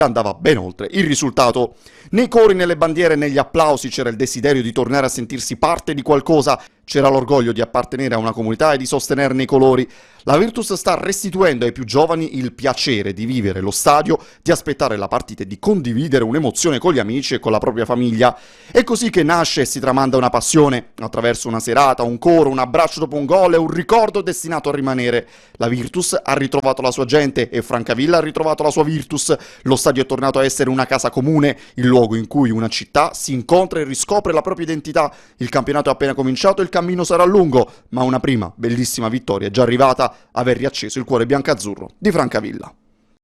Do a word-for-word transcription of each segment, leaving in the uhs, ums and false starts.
andava ben oltre il risultato. Nei cori, nelle bandiere e negli applausi c'era il desiderio di tornare a sentirsi parte di qualcosa, c'era l'orgoglio di appartenere a una comunità e di sostenerne i colori. La Virtus sta restituendo ai più giovani il piacere di vivere lo stadio, di aspettare la partita e di condividere un'emozione con gli amici e con la propria famiglia. È così che nasce e si tramanda una passione, attraverso una serata, un coro, un abbraccio dopo un gol e un ricordo destinato a rimanere. La Virtus ha ritrovato la sua gente e Francavilla ha ritrovato la sua Virtus. Lo stadio è tornato a essere una casa comune, il luogo in cui una città si incontra e riscopre la propria identità. Il campionato è appena cominciato e il cammino sarà lungo, ma una prima bellissima vittoria è già arrivata, aver riacceso il cuore biancazzurro di Francavilla.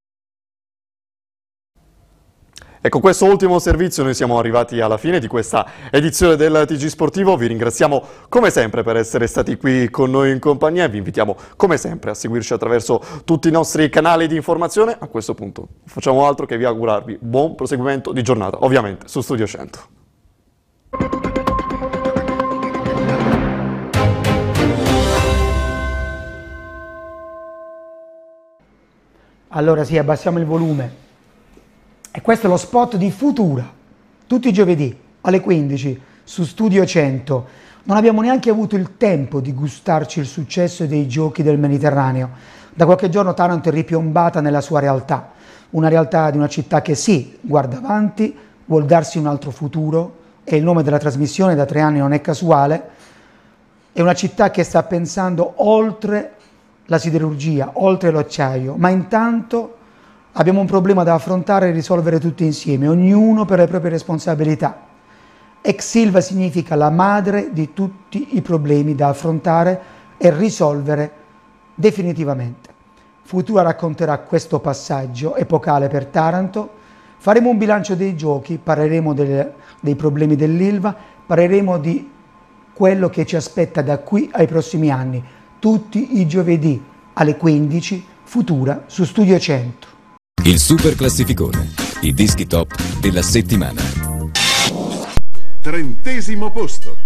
E con questo ultimo servizio noi siamo arrivati alla fine di questa edizione del T G Sportivo. Vi ringraziamo come sempre per essere stati qui con noi in compagnia e vi invitiamo come sempre a seguirci attraverso tutti i nostri canali di informazione. A questo punto non facciamo altro che vi augurarvi buon proseguimento di giornata, ovviamente su Studio cento. Allora sì, abbassiamo il volume. E questo è lo spot di Futura, tutti i giovedì alle quindici su Studio cento. Non abbiamo neanche avuto il tempo di gustarci il successo dei giochi del Mediterraneo. Da qualche giorno Taranto è ripiombata nella sua realtà, una realtà di una città che sì, guarda avanti, vuol darsi un altro futuro, e il nome della trasmissione da tre anni non è casuale. È una città che sta pensando oltre la siderurgia, oltre l'acciaio, ma intanto abbiamo un problema da affrontare e risolvere tutti insieme, ognuno per le proprie responsabilità. Ex Silva significa la madre di tutti i problemi da affrontare e risolvere definitivamente. Futura racconterà questo passaggio epocale per Taranto, faremo un bilancio dei giochi, parleremo delle, dei problemi dell'Ilva, parleremo di quello che ci aspetta da qui ai prossimi anni, tutti i giovedì alle quindici, Futura su Studio cento. Il super classificone, i dischi top della settimana. Trentesimo posto.